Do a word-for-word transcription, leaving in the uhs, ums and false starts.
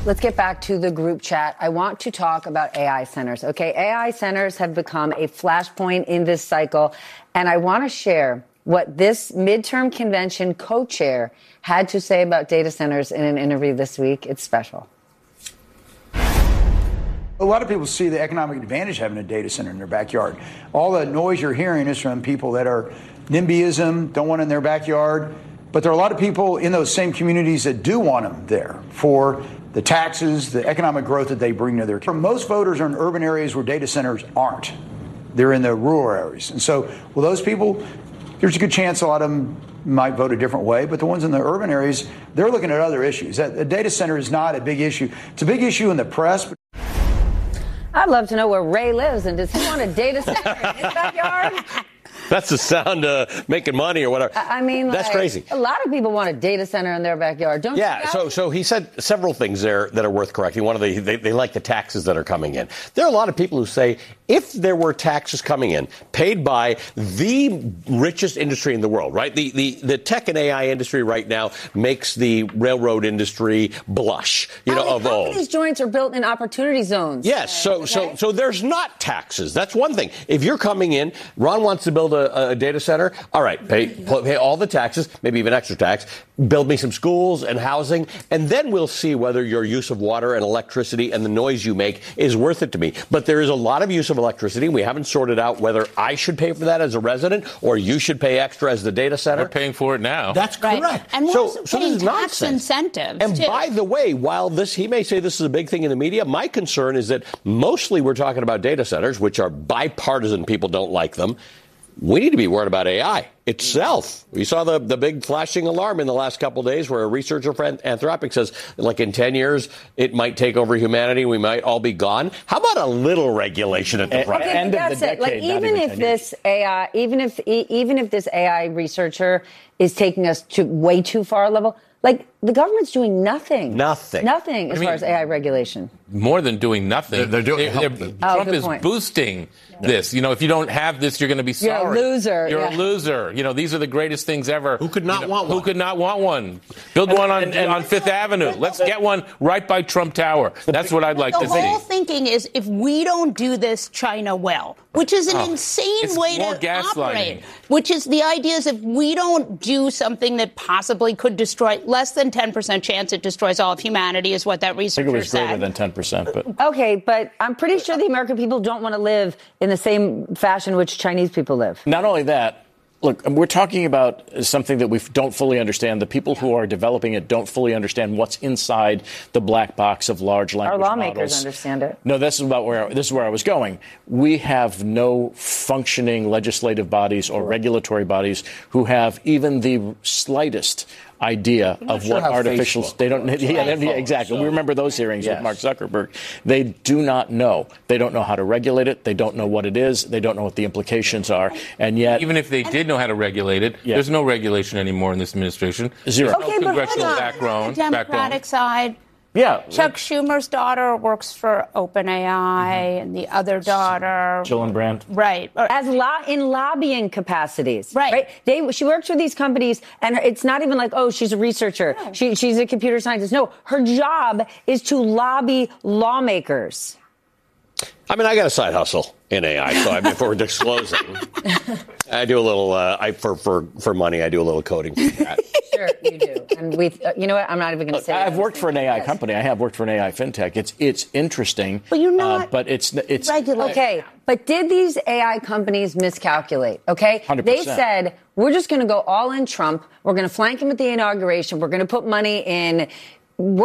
Let's get back to the group chat. I want to talk about A I centers. Okay, A I centers have become a flashpoint in this cycle, and I want to share what this midterm convention co-chair had to say about data centers in an interview this week. It's special. A lot of people see the economic advantage having a data center in their backyard. All the noise you're hearing is from people that are NIMBYism, don't want it in their backyard. But there are a lot of people in those same communities that do want them there for the taxes, the economic growth that they bring to their community. Most voters are in urban areas where data centers aren't. They're in the rural areas. And so, well, those people, there's a good chance a lot of them might vote a different way, but the ones in the urban areas, they're looking at other issues. A data center is not a big issue. It's a big issue in the press. But I'd love to know where Ray lives, and does he want a data center in his backyard? That's the sound of making money or whatever. I mean, that's like, crazy. A lot of people want a data center in their backyard, don't yeah, you? Yeah, so so he said several things there that are worth correcting. One of the they, they like the taxes that are coming in. There are a lot of people who say if there were taxes coming in paid by the richest industry in the world, right? The the the tech and A I industry right now makes the railroad industry blush, you know, of old. Half of these joints are built in opportunity zones. Yes, so okay. so so there's not taxes. That's one thing. If you're coming in, Ron wants to build a A, a data center. All right, pay, pay all the taxes, maybe even extra tax. Build me some schools and housing, and then we'll see whether your use of water and electricity and the noise you make is worth it to me. But there is a lot of use of electricity. We haven't sorted out whether I should pay for that as a resident or you should pay extra as the data center. We're paying for it now. That's right. correct. And we're so, also so paying this is tax nonsense. incentives, And too. by the way, while this he may say this is a big thing in the media, my concern is that mostly we're talking about data centers, which are bipartisan. People don't like them. We need to be worried about A I itself. We saw the, the big flashing alarm in the last couple of days where a researcher for Anthropic says, like in ten years, it might take over humanity. We might all be gone. How about a little regulation at the front okay, end of the decade? Like even if this A I, even if even if this A I researcher is taking us to way too far a level, like the government's doing nothing. Nothing. Nothing as I mean, far as A I regulation. More than doing nothing. They're, they're doing they're, they're, oh, Trump is point. boosting this. You know, if you don't have this, you're going to be sorry. You're a loser. You're yeah. a loser. You know, these are the greatest things ever. Who could not you know, want one? Who could not want one? Build and, one on, and, and, on Fifth Avenue. Let's get one right by Trump Tower. That's what I'd like the to see. whole thinking is if we don't do this, China will, which is an Oh, insane it's way more to gaslighting. operate. Which is the idea is if we don't do something that possibly could destroy, less than ten percent chance it destroys all of humanity is what that I researcher think it was said. greater than ten percent. But Okay, but I'm pretty sure the American people don't want to live in the same fashion which Chinese people live. not only that, look, we're talking about something that we don't fully understand. The people who are developing it don't fully understand what's inside the black box of large language Our lawmakers models. understand it. No, this is about where this is where I was going. We have no functioning legislative bodies or regulatory bodies who have even the slightest idea of sure what how artificial. Facebook They don't. Yeah, they don't- yeah, exactly. We remember those hearings Yes. with Mark Zuckerberg. They do not know. They don't know how to regulate it. They don't know what it is. They don't know what the implications are. And yet, Even if they did know how to regulate it, Yeah. there's no regulation anymore in this administration. Zero. There's Okay, no but congressional hold on. background. The Democratic backbone. side, yeah, Chuck Schumer's daughter works for OpenAI, Mm-hmm. and the other daughter, Gillibrand. right? Or- As lo- in lobbying capacities, Right. They she works for these companies, and it's not even like, oh, she's a researcher, No. she she's a computer scientist. No, her job is to lobby lawmakers. I mean, I got a side hustle in A I, so I mean, if we're disclosing, I do a little, uh, I for, for, for money, I do a little coding for that. Sure, you do. And we, uh, you know what? I'm not even going to say. I've that. worked for an A I company. I have worked for an A I fintech. It's it's interesting, But you're not uh, but it's it's regulated. Okay, but did these A I companies miscalculate? Okay, one hundred they percent. said we're just going to go all in Trump. We're going to flank him at the inauguration. We're going to put money in.